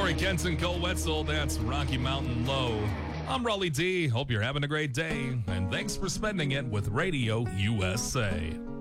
Corey Kenton, Cole Wetzel, that's Rocky Mountain Low. I'm Raleigh D. Hope you're having a great day, and thanks for spending it with Radio USA.